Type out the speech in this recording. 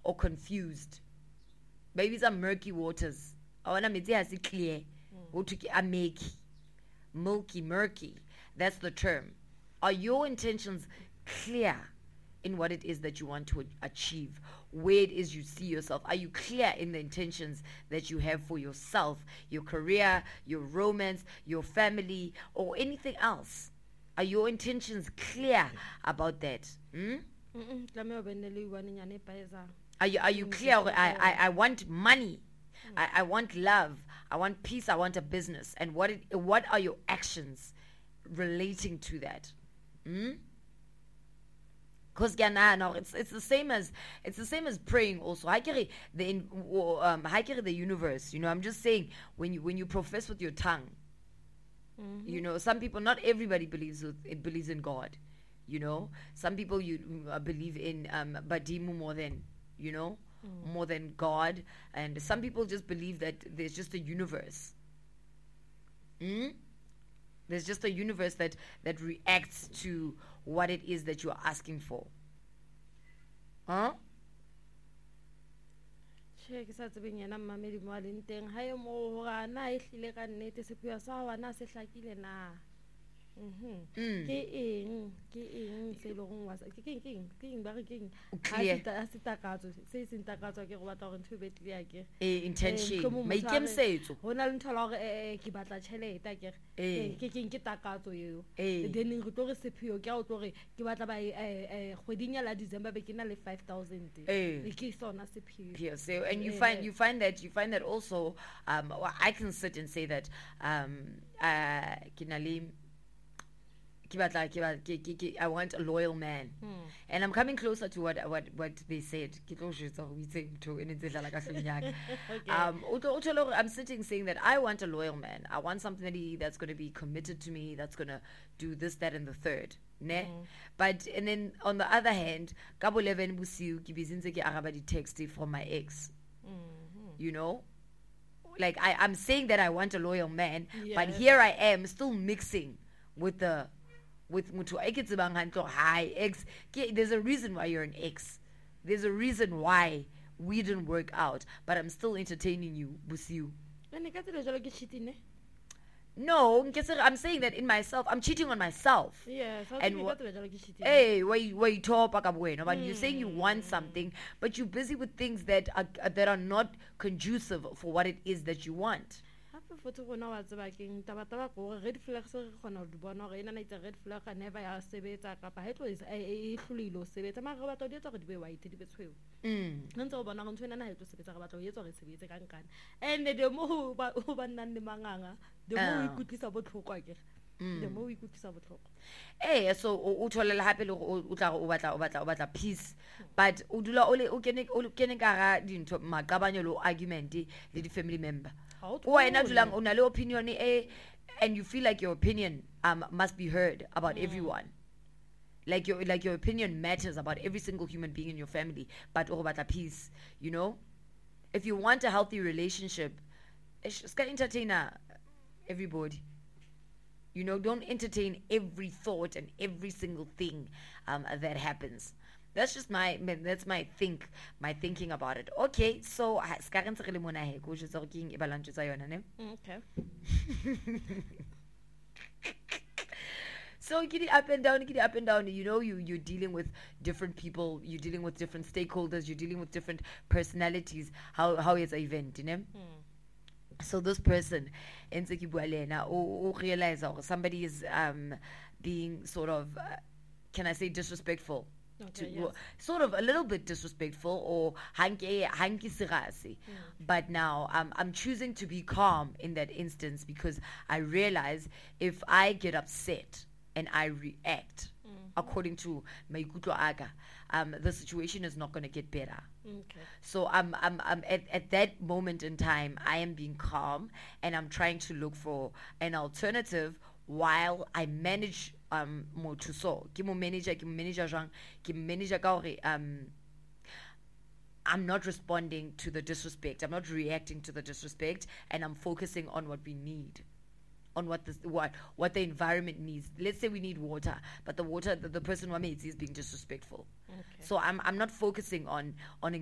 or confused. Maybe some murky waters. I want to clear. Milky, murky. That's the term. Are your intentions clear in what it is that you want to achieve? Where it is you see yourself? Are you clear in the intentions that you have for yourself, your career, your romance, your family, or anything else? Are your intentions clear about that? Are you clear? I want money. I want love. I want peace. I want a business. And what are your actions relating to that? Because it's the same as praying also. The universe. I'm just saying when you profess with your tongue. Some people, not everybody believes in God. Some people believe in Badimu more than more than God, and some people just believe that there's just a universe. There's just a universe that reacts to what it is that you are asking for. Ke sa tsebeng yena mmamedi mo a leng teng ha e mo ga na e hlile ka nnete sepheo sa wa na se hlakile na ke eng se lo go wa ke eng ba re ke eng ha se takatso se se takatso ke go batla gore ntho be tle ya ke intention maikemisetso hona le nthola gore ke batla tšhelete ke takatso eo then re tlo re sepheo ke a o tlo re ke batla ba kgweding ya la December be ke na le 5,000 ke sona sepheo. Yeah, so and you find that also I can sit and say that I want a loyal man, and I'm coming closer to what they said. I'm sitting saying that I want a loyal man. I want somebody that's going to be committed to me, that's going to do this, that, and the third. But and then on the other hand, Kabo 11 busiu ke bizinze ke araba di text from my ex. Like I'm saying that I want a loyal man, but here I am still mixing with Mutu hi ex. There's a reason why you're an ex. There's a reason why we didn't work out, but I'm still entertaining you, busiu. No, I'm saying that in myself, I'm cheating on myself. Yes, and wait, but you're saying you want something, but you're busy with things that are not conducive for what it is that you want. Red flag se re khona go bona gore ena na itse red flag never ya sebetsa kapa ha tlo e hlulilo sebetsa ma re batla di etsa go di be white di be tshweu ntse go bona go ntse ena na e tlo sebetsa ga batla go etsa go sebetse ka nkana and the mo ba nna le manganga the mo o ikutlisa botlhoko ke the mo o ikutlisa botlhoko so o tholela hape le o tla o batla peace, but o dula o kene ka ga dintho maqabanyelo argument le di family member wena dulang o na le opinion and you feel like your opinion must be heard about everyone, like your opinion matters about every single human being in your family, but o batla peace. If you want a healthy relationship, ska entertain everybody. Don't entertain every thought and every single thing that happens. That's my thinking about it. Okay, so okay. So get it up and down. You're dealing with different people, you're dealing with different stakeholders, you're dealing with different personalities. How is the event, So this person realize somebody is being sort of can I say disrespectful? Sort of a little bit disrespectful or hanky sirasi. But now I'm choosing to be calm in that instance because I realize if I get upset and I react according to maikutlo aga, the situation is not going to get better. Okay. So I'm at that moment in time I am being calm and I'm trying to look for an alternative while I manage mo thuso ke mo manager ka hore I'm not responding to the disrespect, I'm not reacting to the disrespect, and I'm focusing on what we need, on what the environment needs. Let's say we need water, but the person who makes is being disrespectful. Okay. So I'm not focusing on